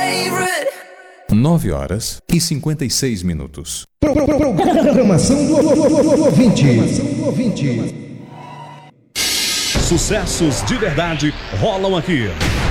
9h56. Programação do ouvinte. Sucessos de verdade rolam aqui.